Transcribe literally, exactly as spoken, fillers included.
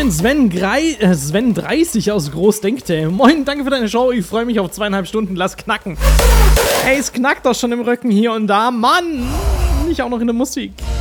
den Sven, Grei, äh, Sven dreißig aus Großdenkte. Moin, danke für deine Show. Ich freue mich auf zweieinhalb Stunden. Lass knacken. Ey, es knackt doch schon im Rücken hier und da. Mann, nicht auch noch in der Musik.